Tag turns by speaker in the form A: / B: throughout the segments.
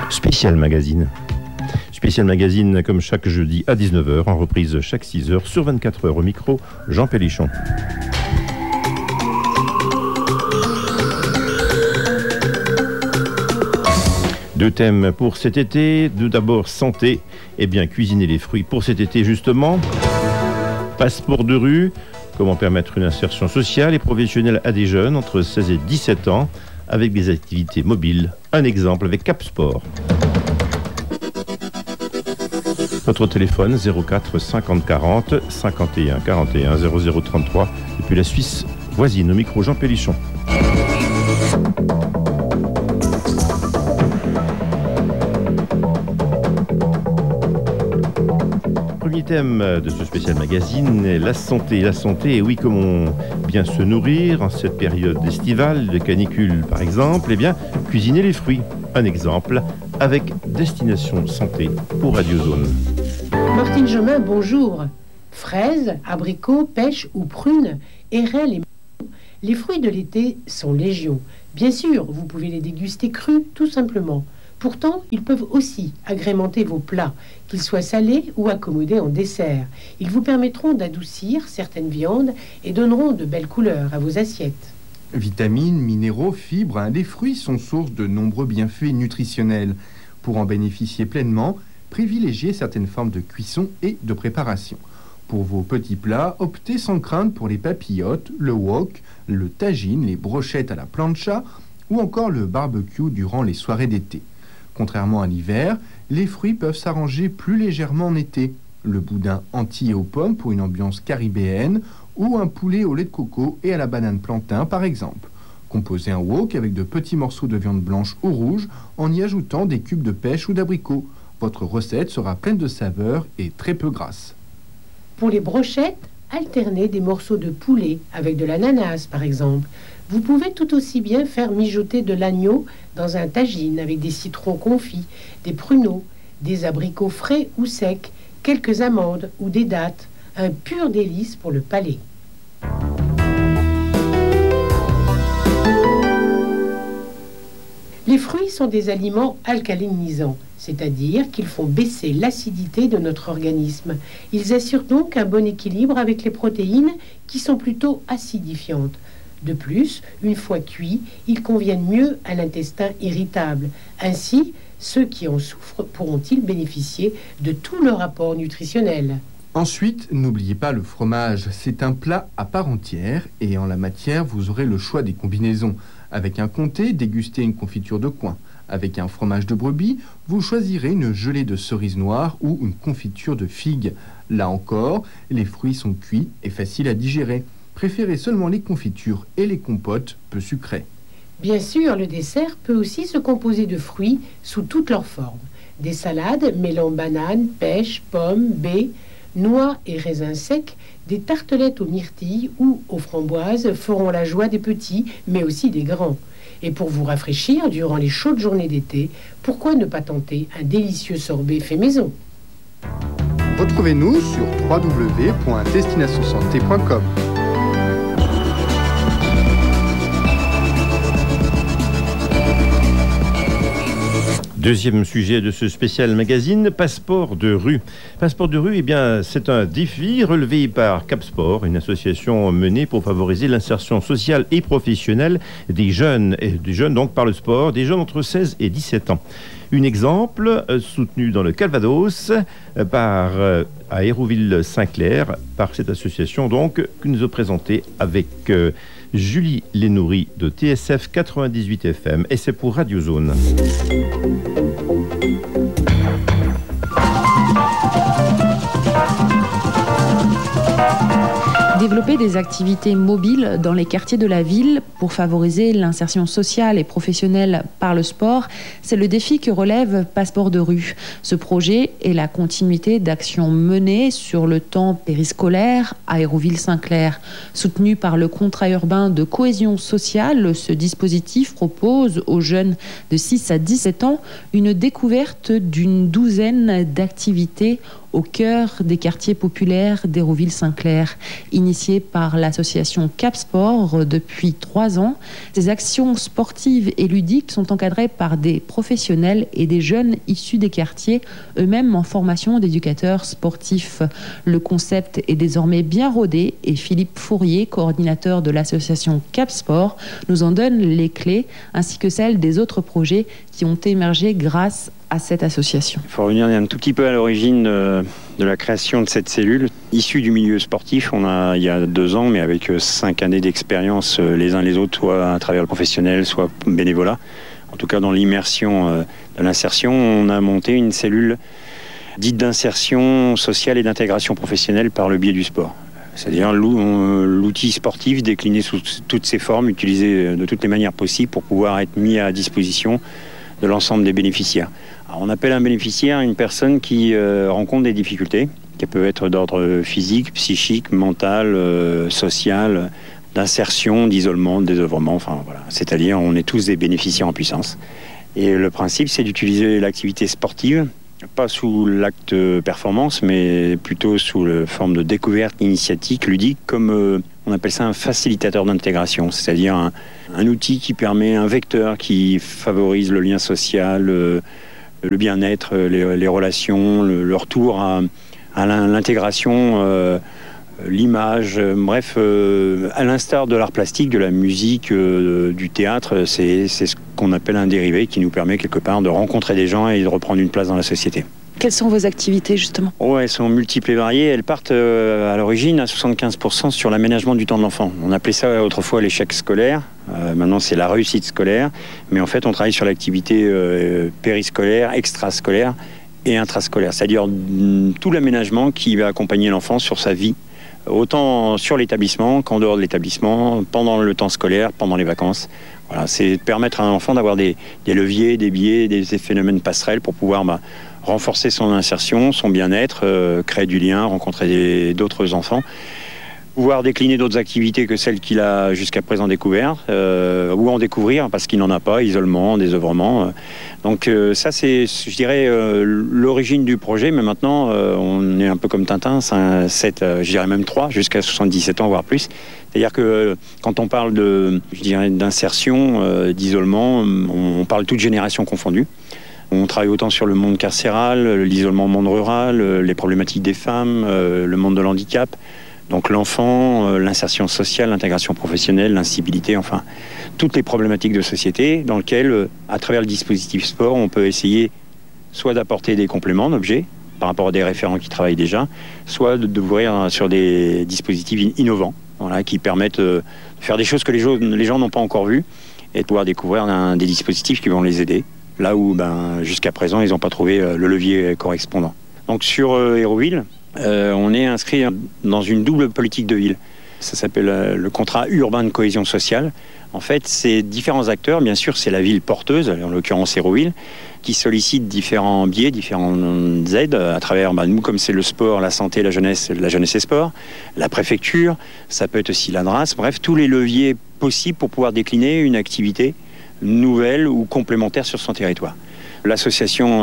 A: Spécial Magazine. Spécial Magazine comme chaque jeudi à 19h, en reprise chaque 6h sur 24h au micro, Jean Pélichon. Deux thèmes pour cet été. D'abord santé et bien cuisiner les fruits pour cet été justement. Passeport de rue, comment permettre une insertion sociale et professionnelle à des jeunes entre 16 et 17 ans avec des activités mobiles. Un exemple avec Cap Sport. Notre téléphone 04 50 40 51 41 00 33 depuis la Suisse voisine au micro Jean Pélichon. Premier thème de ce spécial magazine est la santé. La santé, et oui, comment bien se nourrir en cette période estivale, de canicule par exemple, et bien cuisiner les fruits. Un exemple avec Destination Santé pour Radiozone.
B: Martine Jomain, bonjour. Fraises, abricots, pêches ou prunes, érelles et mangues, les fruits de l'été sont légion. Bien sûr, vous pouvez les déguster crus, tout simplement. Pourtant, ils peuvent aussi agrémenter vos plats, qu'ils soient salés ou accommodés en dessert. Ils vous permettront d'adoucir certaines viandes et donneront de belles couleurs à vos assiettes.
C: Vitamines, minéraux, fibres, les fruits sont source de nombreux bienfaits nutritionnels. Pour en bénéficier pleinement, privilégiez certaines formes de cuisson et de préparation. Pour vos petits plats, optez sans crainte pour les papillotes, le wok, le tagine, les brochettes à la plancha ou encore le barbecue durant les soirées d'été. Contrairement à l'hiver, les fruits peuvent s'arranger plus légèrement en été. Le boudin entier aux pommes pour une ambiance caribéenne ou un poulet au lait de coco et à la banane plantain par exemple. Composez un wok avec de petits morceaux de viande blanche ou rouge en y ajoutant des cubes de pêche ou d'abricots. Votre recette sera pleine de saveurs et très peu grasse.
B: Pour les brochettes, alternez des morceaux de poulet avec de l'ananas par exemple. Vous pouvez tout aussi bien faire mijoter de l'agneau dans un tagine avec des citrons confits, des pruneaux, des abricots frais ou secs, quelques amandes ou des dattes. Un pur délice pour le palais. Les fruits sont des aliments alcalinisants, c'est-à-dire qu'ils font baisser l'acidité de notre organisme. Ils assurent donc un bon équilibre avec les protéines qui sont plutôt acidifiantes. De plus, une fois cuits, ils conviennent mieux à l'intestin irritable. Ainsi, ceux qui en souffrent pourront-ils bénéficier de tout leur apport nutritionnel.
C: Ensuite, n'oubliez pas le fromage. C'est un plat à part entière et en la matière, vous aurez le choix des combinaisons. Avec un comté, dégustez une confiture de coin. Avec un fromage de brebis, vous choisirez une gelée de cerises noires ou une confiture de figues. Là encore, les fruits sont cuits et faciles à digérer. Préférez seulement les confitures et les compotes peu sucrées.
B: Bien sûr, le dessert peut aussi se composer de fruits sous toutes leurs formes. Des salades mêlant bananes, pêches, pommes, baies, noix et raisins secs, des tartelettes aux myrtilles ou aux framboises feront la joie des petits, mais aussi des grands. Et pour vous rafraîchir durant les chaudes journées d'été, pourquoi ne pas tenter un délicieux sorbet fait maison ?
C: Retrouvez-nous sur www.destinationsanté.com.
A: Deuxième sujet de ce spécial magazine, passeport de rue. Passeport de rue, eh bien, c'est un défi relevé par Cap Sport, une association menée pour favoriser l'insertion sociale et professionnelle des jeunes donc par le sport, des jeunes entre 16 et 17 ans. Un exemple soutenu dans le Calvados par à Hérouville-Saint-Clair par cette association donc que nous a présenté avec Julie Lénoury de TSF 98 FM et c'est pour Radiozone.
D: Développer des activités mobiles dans les quartiers de la ville pour favoriser l'insertion sociale et professionnelle par le sport, c'est le défi que relève Passeport de rue. Ce projet est la continuité d'actions menées sur le temps périscolaire à Hérouville-Saint-Clair. Soutenu par le contrat urbain de cohésion sociale, ce dispositif propose aux jeunes de 6 à 17 ans une découverte d'une douzaine d'activités au cœur des quartiers populaires d'Hérouville-Saint-Clair. Initiée par l'association Cap Sport depuis 3 ans, ces actions sportives et ludiques sont encadrées par des professionnels et des jeunes issus des quartiers, eux-mêmes en formation d'éducateurs sportifs. Le concept est désormais bien rodé et Philippe Fourier, coordinateur de l'association Cap Sport, nous en donne les clés ainsi que celles des autres projets qui ont émergé grâce à cette association.
E: Il faut revenir un tout petit peu à l'origine de la création de cette cellule. Issue du milieu sportif, il y a 2 ans, mais avec 5 années d'expérience les uns les autres, soit à travers le professionnel, soit bénévolat. En tout cas, dans l'immersion de l'insertion, on a monté une cellule dite d'insertion sociale et d'intégration professionnelle par le biais du sport. C'est-à-dire l'outil sportif décliné sous toutes ses formes, utilisé de toutes les manières possibles pour pouvoir être mis à disposition de l'ensemble des bénéficiaires. Alors, on appelle un bénéficiaire une personne qui rencontre des difficultés, qui peuvent être d'ordre physique, psychique, mental, social, d'insertion, d'isolement, de désœuvrement, enfin voilà. C'est-à-dire on est tous des bénéficiaires en puissance. Et le principe, c'est d'utiliser l'activité sportive, pas sous l'acte performance, mais plutôt sous la forme de découverte initiatique, ludique, comme on appelle ça un facilitateur d'intégration, c'est-à-dire un outil qui permet, un vecteur qui favorise le lien social, le bien-être, les relations, le retour à l'intégration, l'image, bref, à l'instar de l'art plastique, de la musique, du théâtre, c'est ce qu'on appelle un dérivé qui nous permet quelque part de rencontrer des gens et de reprendre une place dans la société.
F: Quelles sont vos activités justement ?
E: Elles sont multiples et variées. Elles partent à l'origine à 75% sur l'aménagement du temps de l'enfant. On appelait ça autrefois l'échec scolaire. Maintenant, c'est la réussite scolaire. Mais en fait, on travaille sur l'activité périscolaire, extrascolaire et intrascolaire. C'est-à-dire tout l'aménagement qui va accompagner l'enfant sur sa vie, autant sur l'établissement qu'en dehors de l'établissement, pendant le temps scolaire, pendant les vacances. Voilà, c'est permettre à un enfant d'avoir des leviers, des biais, des phénomènes passerelles pour pouvoir renforcer son insertion, son bien-être, créer du lien, rencontrer d'autres enfants, pouvoir décliner d'autres activités que celles qu'il a jusqu'à présent découvertes, ou en découvrir parce qu'il n'en a pas, isolement, désœuvrement. Donc ça, c'est, je dirais, l'origine du projet, mais maintenant, on est un peu comme Tintin, 7, je dirais même 3, jusqu'à 77 ans, voire plus. C'est-à-dire que quand on parle d'insertion, d'isolement, on parle toute génération confondue. On travaille autant sur le monde carcéral, l'isolement au monde rural, les problématiques des femmes, le monde de l'handicap, donc l'enfant, l'insertion sociale, l'intégration professionnelle, l'incivilité, enfin, toutes les problématiques de société dans lesquelles, à travers le dispositif sport, on peut essayer soit d'apporter des compléments d'objets par rapport à des référents qui travaillent déjà, soit d'ouvrir sur des dispositifs innovants, voilà, qui permettent de faire des choses que les gens n'ont pas encore vues et de pouvoir découvrir des dispositifs qui vont les aider. Là où jusqu'à présent, ils n'ont pas trouvé le levier correspondant. Donc sur Hérouville, on est inscrit dans une double politique de ville. Ça s'appelle le contrat urbain de cohésion sociale. En fait, c'est différents acteurs, bien sûr, c'est la ville porteuse, en l'occurrence Hérouville, qui sollicite différents biais, différentes aides à travers, nous, comme c'est le sport, la santé, la jeunesse et sport, la préfecture, ça peut être aussi l'ADRAS, bref, tous les leviers possibles pour pouvoir décliner une activité nouvelle ou complémentaire sur son territoire. L'association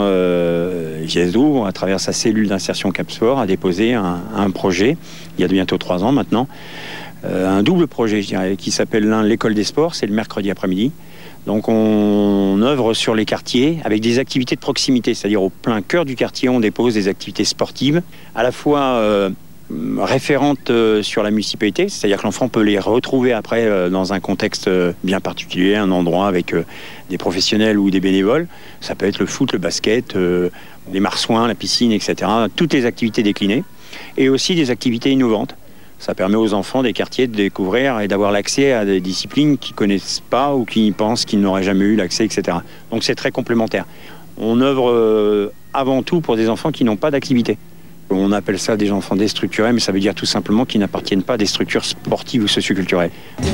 E: GSDO, à travers sa cellule d'insertion Cap Sport, a déposé un projet, il y a bientôt 3 ans maintenant, un double projet, je dirais, qui s'appelle l'école des sports, c'est le mercredi après-midi. Donc on œuvre sur les quartiers avec des activités de proximité, c'est-à-dire au plein cœur du quartier, on dépose des activités sportives, à la fois référentes sur la municipalité, c'est-à-dire que l'enfant peut les retrouver après dans un contexte bien particulier, un endroit avec des professionnels ou des bénévoles. Ça peut être le foot, le basket, les marsouins, la piscine, etc. Toutes les activités déclinées. Et aussi des activités innovantes. Ça permet aux enfants des quartiers de découvrir et d'avoir l'accès à des disciplines qu'ils ne connaissent pas ou qui pensent qu'ils n'auraient jamais eu l'accès, etc. Donc c'est très complémentaire. On œuvre avant tout pour des enfants qui n'ont pas d'activité. On appelle ça des enfants déstructurés, mais ça veut dire tout simplement qu'ils n'appartiennent pas à des structures sportives ou socioculturelles.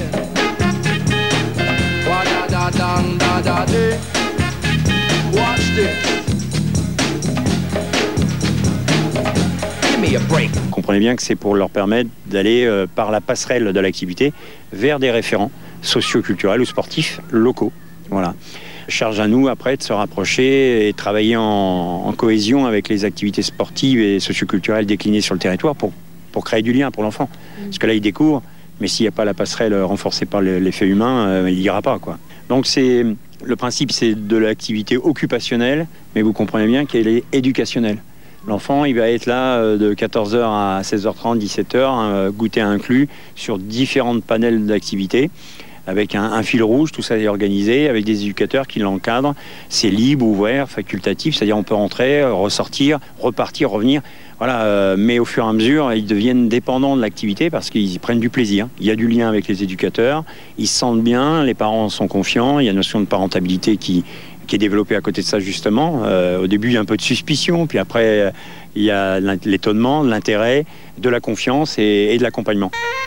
E: Comprenez bien que c'est pour leur permettre d'aller par la passerelle de l'activité vers des référents socioculturels ou sportifs locaux. Voilà. Charge à nous après de se rapprocher et travailler en cohésion avec les activités sportives et socioculturelles déclinées sur le territoire pour créer du lien pour l'enfant. Parce que là, il découvre, mais s'il n'y a pas la passerelle renforcée par l'effet humain, il n'ira pas, quoi. Donc le principe, c'est de l'activité occupationnelle, mais vous comprenez bien qu'elle est éducationnelle. L'enfant, il va être là de 14h à 16h30, 17h, goûter inclus, sur différentes panels d'activités, avec un fil rouge, tout ça est organisé, avec des éducateurs qui l'encadrent. C'est libre, ouvert, facultatif, c'est-à-dire on peut rentrer, ressortir, repartir, revenir. Voilà, mais au fur et à mesure, ils deviennent dépendants de l'activité parce qu'ils y prennent du plaisir. Il y a du lien avec les éducateurs, ils se sentent bien, les parents sont confiants, il y a une notion de parentalité qui est développée à côté de ça justement. Au début, il y a un peu de suspicion, puis après, il y a l'étonnement, l'intérêt, de la confiance et de l'accompagnement.